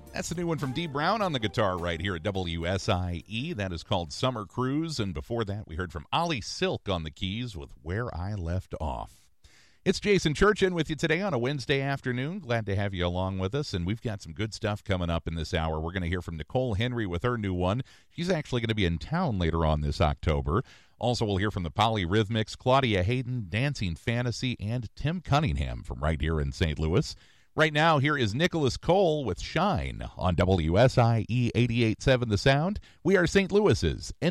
That's the new one from Dee Brown on the guitar right here at WSIE. That is called Summer Cruise. And before that, we heard from Ollie Silk on the keys with Where I Left Off. It's Jason Churchin with you today on a Wednesday afternoon. Glad to have you along with us. And we've got some good stuff coming up in this hour. We're going to hear from Nicole Henry with her new one. She's actually going to be in town later on this October. Also, we'll hear from the Polyrhythmics, Claudia Hayden, Dancing Fantasy, and Tim Cunningham from right here in St. Louis. Right now, here is Nicholas Cole with Shine on WSIE 88.7 The Sound. We are St. Louis's